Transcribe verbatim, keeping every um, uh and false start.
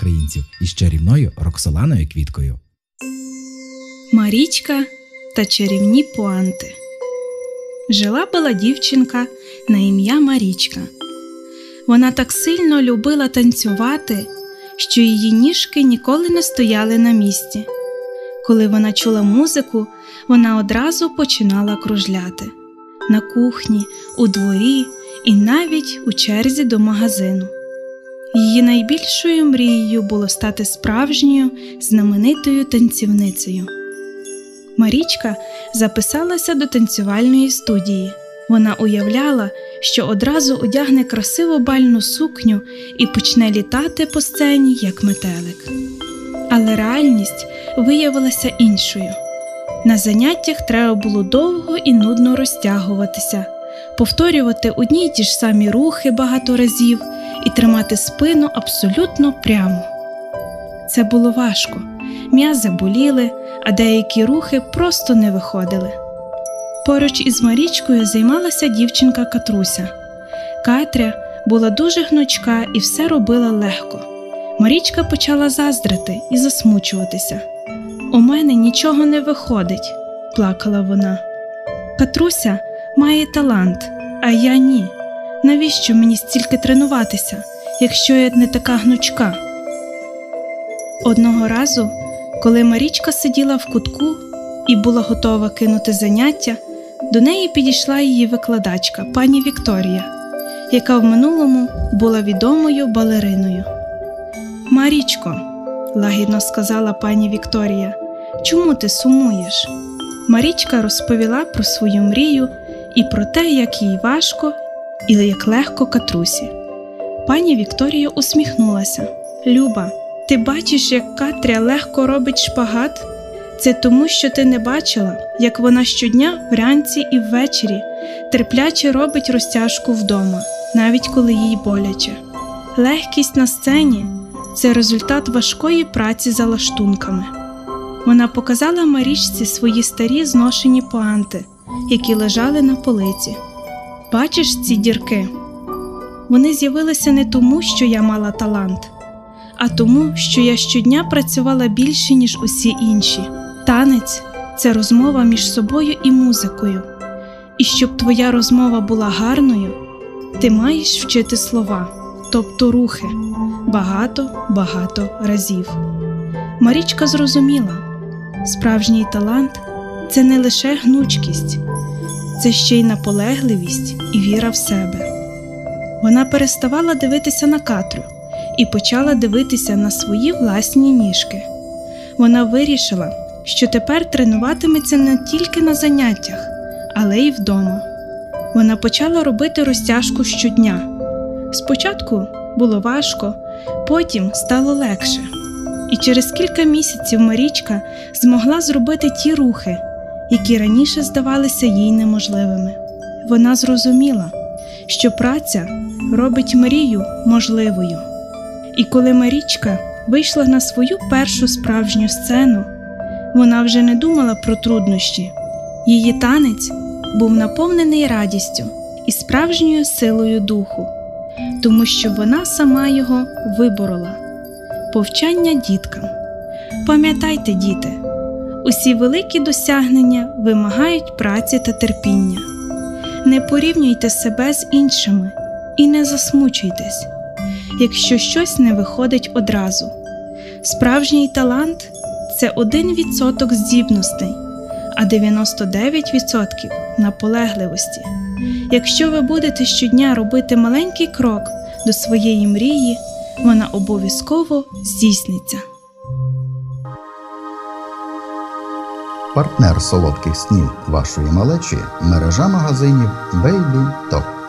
українців із чарівною Роксоланою Квіткою. Марічка та чарівні пуанти. Жила-була дівчинка на ім'я Марічка. Вона так сильно любила танцювати, що її ніжки ніколи не стояли на місці. Коли вона чула музику, вона одразу починала кружляти. На кухні, у дворі і навіть у черзі до магазину. Її найбільшою мрією було стати справжньою, знаменитою танцівницею. Марічка записалася до танцювальної студії. Вона уявляла, що одразу одягне красиву бальну сукню і почне літати по сцені, як метелик. Але реальність виявилася іншою. На заняттях треба було довго і нудно розтягуватися, повторювати одні й ті ж самі рухи багато разів і тримати спину абсолютно прямо. Це було важко, м'язи боліли, а деякі рухи просто не виходили. Поруч із Марічкою займалася дівчинка Катруся. Катря була дуже гнучка і все робила легко. Марічка почала заздрити і засмучуватися. «У мене нічого не виходить», – плакала вона. «Катруся має талант, а я ні. Навіщо мені стільки тренуватися, якщо я не така гнучка?» Одного разу, коли Марічка сиділа в кутку і була готова кинути заняття, до неї підійшла її викладачка, пані Вікторія, яка в минулому була відомою балериною. «Марічко», – лагідно сказала пані Вікторія, – «чому ти сумуєш?» Марічка розповіла про свою мрію і про те, як їй важко і як легко Катрусі. Пані Вікторія усміхнулася. «Люба, ти бачиш, як Катря легко робить шпагат? Це тому, що ти не бачила, як вона щодня вранці і ввечері терпляче робить розтяжку вдома, навіть коли їй боляче. Легкість на сцені – це результат важкої праці за лаштунками». Вона показала Марічці свої старі зношені пуанти, які лежали на полиці. «Бачиш ці дірки? Вони з'явилися не тому, що я мала талант, а тому, що я щодня працювала більше, ніж усі інші. Танець – це розмова між собою і музикою. І щоб твоя розмова була гарною, ти маєш вчити слова, тобто рухи, багато-багато разів». Марічка зрозуміла, справжній талант – це не лише гнучкість, це ще й наполегливість і віра в себе. Вона переставала дивитися на Катрю і почала дивитися на свої власні ніжки. Вона вирішила, що тепер тренуватиметься не тільки на заняттях, але й вдома. Вона почала робити розтяжку щодня. Спочатку було важко, потім стало легше. І через кілька місяців Марічка змогла зробити ті рухи, які раніше здавалися їй неможливими. Вона зрозуміла, що праця робить мрію можливою. І коли Марічка вийшла на свою першу справжню сцену, вона вже не думала про труднощі. Її танець був наповнений радістю і справжньою силою духу, тому що вона сама його виборола. Повчання діткам. Пам'ятайте, діти, усі великі досягнення вимагають праці та терпіння. Не порівнюйте себе з іншими і не засмучуйтесь, якщо щось не виходить одразу. Справжній талант – це один відсоток здібностей, а дев'яносто дев'ять відсотків наполегливості. Якщо ви будете щодня робити маленький крок до своєї мрії, вона обов'язково здійсниться. Партнер солодких снів вашої малечі – мережа магазинів Бейбі Топ.